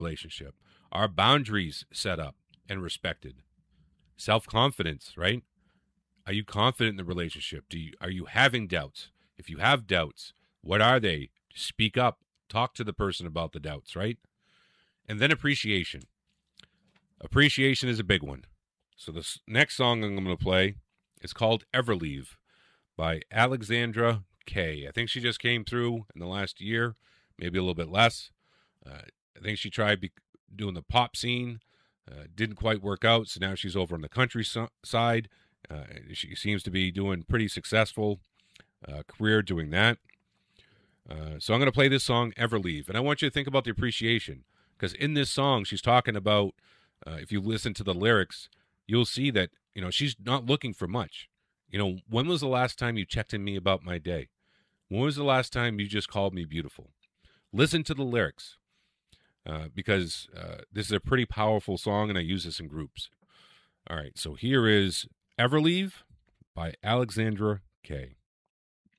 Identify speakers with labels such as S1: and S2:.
S1: relationship? Are boundaries set up and respected? Self-confidence, right? Are you confident in the relationship? Are you having doubts? If you have doubts, what are they? Speak up. Talk to the person about the doubts, right? And then appreciation. Appreciation is a big one. So this next song I'm going to play is called Everleave by Alexandra Kay. I think she just came through in the last year, maybe a little bit less. I think she tried doing the pop scene. Didn't quite work out, so now she's over on the country side. She seems to be doing pretty successful career doing that. So I'm going to play this song, Everleave. And I want you to think about the appreciation. Because in this song, she's talking about, if you listen to the lyrics, you'll see that, she's not looking for much. When was the last time you checked in me about my day? When was the last time you just called me beautiful? Listen to the lyrics. Because this is a pretty powerful song, and I use this in groups. All right, so here is Everleave by Alexandra Kay.